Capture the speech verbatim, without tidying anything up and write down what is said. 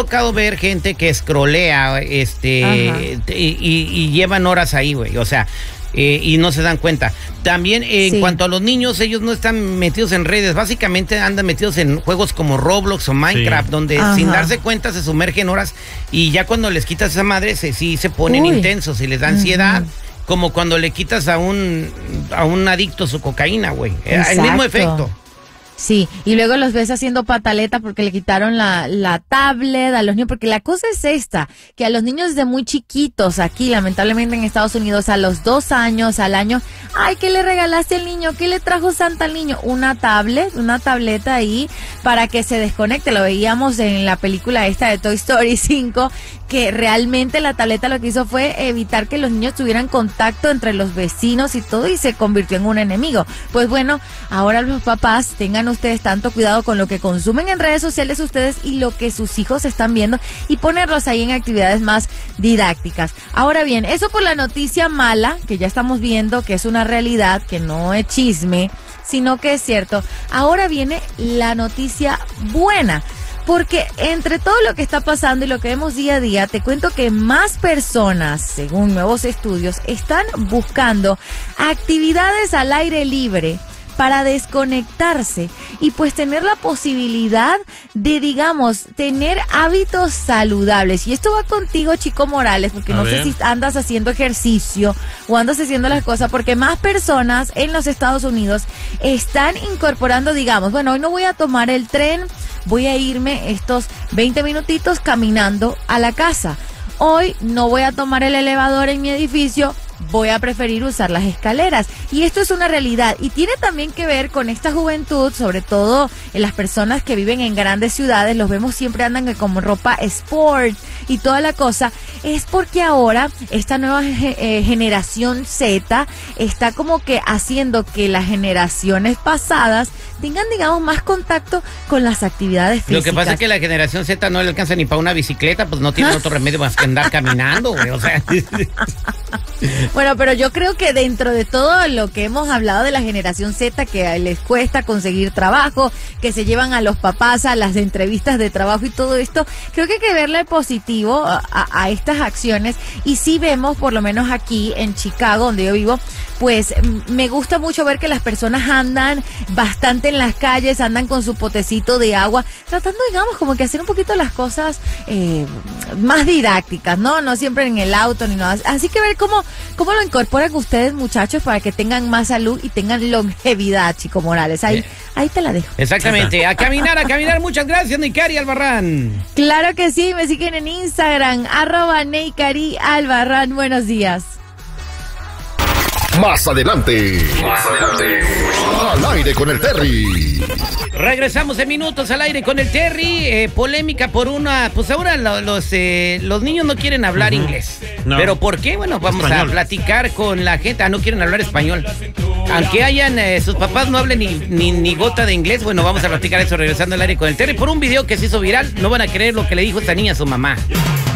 tocado ver gente que escrolea, este, y, y, y llevan horas ahí, güey, o sea, eh, y no se dan cuenta. También eh, en sí. cuanto a los niños, ellos no están metidos en redes, básicamente andan metidos en juegos como Roblox o Minecraft, sí. donde Ajá. sin darse cuenta se sumergen horas y ya cuando les quitas esa madre, se, sí se ponen Uy. intensos y les da ansiedad. Uh-huh. Como cuando le quitas a un a un adicto su cocaína, güey. El mismo efecto. Sí, y luego los ves haciendo pataleta porque le quitaron la, la tablet a los niños, porque la cosa es esta, que a los niños desde muy chiquitos aquí, lamentablemente en Estados Unidos, a los dos años, al año, ay, ¿qué le regalaste al niño? ¿Qué le trajo Santa al niño? Una tablet, una tableta ahí para que se desconecte. Lo veíamos en la película esta de Toy Story cinco, que realmente la tableta lo que hizo fue evitar que los niños tuvieran contacto entre los vecinos y todo, y se convirtió en un enemigo. Pues bueno, ahora los papás tengan ustedes tanto cuidado con lo que consumen en redes sociales ustedes y lo que sus hijos están viendo, y ponerlos ahí en actividades más didácticas. Ahora bien, eso por la noticia mala, que ya estamos viendo que es una realidad, que no es chisme, sino que es cierto. Ahora viene la noticia buena. Porque entre todo lo que está pasando y lo que vemos día a día, te cuento que más personas, según nuevos estudios, están buscando actividades al aire libre para desconectarse y pues tener la posibilidad de, digamos, tener hábitos saludables. Y esto va contigo, Chico Morales, porque a no ver. sé si andas haciendo ejercicio o andas haciendo las cosas, porque más personas en los Estados Unidos están incorporando, digamos, bueno, hoy no voy a tomar el tren, voy a irme estos veinte minutitos caminando a la casa. Hoy no voy a tomar el elevador en mi edificio, voy a preferir usar las escaleras. Y esto es una realidad y tiene también que ver con esta juventud, sobre todo en las personas que viven en grandes ciudades. Los vemos siempre andan como ropa sport y toda la cosa. Es porque ahora esta nueva eh, generación Z está como que haciendo que las generaciones pasadas tengan, digamos, más contacto con las actividades físicas. Lo que pasa es que la generación Z no le alcanza ni para una bicicleta, pues no tiene otro remedio más que andar caminando, güey, o sea. Bueno, pero yo creo que dentro de todo lo que hemos hablado de la generación Z, que les cuesta conseguir trabajo, que se llevan a los papás a las entrevistas de trabajo y todo esto, creo que hay que verle positivo a, a, a estas acciones. Y sí vemos, por lo menos aquí en Chicago, donde yo vivo, pues me gusta mucho ver que las personas andan bastante en las calles, andan con su potecito de agua, tratando, digamos, como que hacer un poquito las cosas eh, más didácticas, ¿no? No siempre en el auto ni nada. Así que ver cómo, cómo lo incorporan ustedes, muchachos, para que tengan más salud y tengan longevidad, Chico Morales. Ahí, ahí te la dejo. Exactamente. A caminar, a caminar. Muchas gracias, Neikari Albarrán. Claro que sí. Me siguen en Instagram, arroba Neikari Albarrán. Buenos días. Más adelante. Más adelante. Al aire con el Terry. Regresamos en minutos al aire con el Terry. Eh, polémica por una... Pues ahora lo, los, eh, los niños no quieren hablar uh-huh. inglés. No. ¿Pero por qué? Bueno, vamos español. a platicar con la gente. Ah, no quieren hablar español. Aunque hayan... Eh, sus papás no hablen ni, ni, ni gota de inglés. Bueno, vamos a platicar eso regresando al aire con el Terry. Por un video que se hizo viral. No van a creer lo que le dijo esta niña a su mamá.